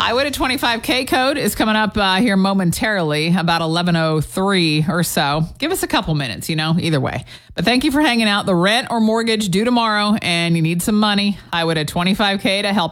Highway to 25K code is coming up here momentarily, about 11:03 or so. Give us a couple minutes, either way. But thank you for hanging out. The rent or mortgage due tomorrow, and you need some money. Highway to 25K to help